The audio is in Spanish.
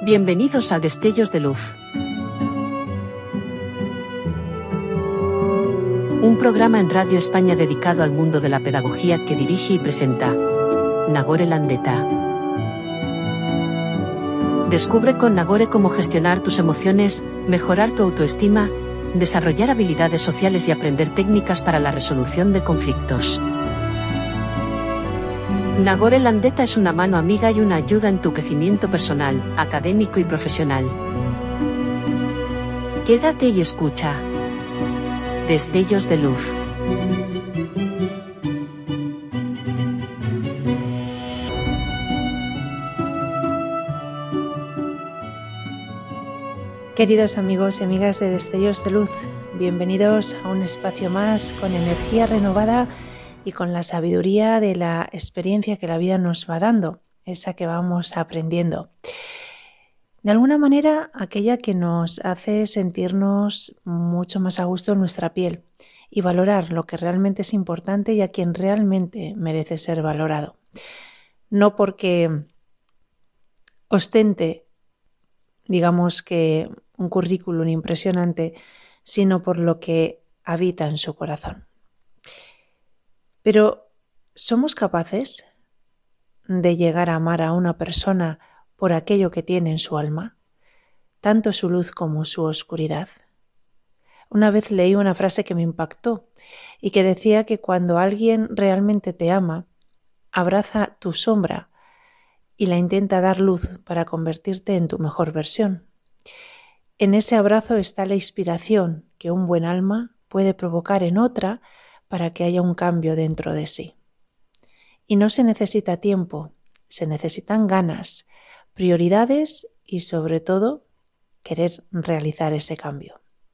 Bienvenidos a Destellos de Luz. Un programa en Radio España dedicado al mundo de la pedagogía que dirige y presenta Nagore Landeta. Descubre con Nagore cómo gestionar tus emociones, mejorar tu autoestima, desarrollar habilidades sociales y aprender técnicas para la resolución de conflictos. Nagore Landeta es una mano amiga y una ayuda en tu crecimiento personal, académico y profesional. Quédate y escucha. Destellos de Luz. Queridos amigos y amigas de Destellos de Luz, bienvenidos a un espacio más con energía renovada y con la sabiduría de la experiencia que la vida nos va dando, esa que vamos aprendiendo. De alguna manera, aquella que nos hace sentirnos mucho más a gusto en nuestra piel y valorar lo que realmente es importante y a quien realmente merece ser valorado. No porque ostente, digamos que un currículum impresionante, sino por lo que habita en su corazón. Pero, ¿somos capaces de llegar a amar a una persona por aquello que tiene en su alma, tanto su luz como su oscuridad? Una vez leí una frase que me impactó y que decía que cuando alguien realmente te ama, abraza tu sombra y la intenta dar luz para convertirte en tu mejor versión. En ese abrazo está la inspiración que un buen alma puede provocar en otra para que haya un cambio dentro de sí. Y no se necesita tiempo, se necesitan ganas, prioridades y sobre todo querer realizar ese cambio.